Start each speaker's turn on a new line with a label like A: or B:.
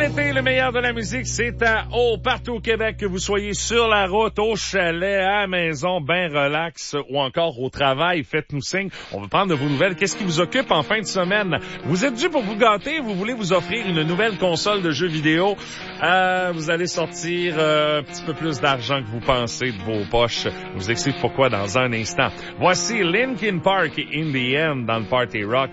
A: été, le meilleur de la musique, c'est à partout au Québec, que vous soyez sur la route, au chalet, à la maison, ben relax, ou encore au travail, faites-nous signe. On veut prendre de vos nouvelles. Qu'est-ce qui vous occupe en fin de semaine? Vous êtes dû pour vous gâter, vous voulez vous offrir une nouvelle console de jeux vidéo. Vous allez sortir un petit peu plus d'argent que vous pensez de vos poches. Je vous explique pourquoi dans un instant. Voici Linkin Park, In the End, dans le Party Rock.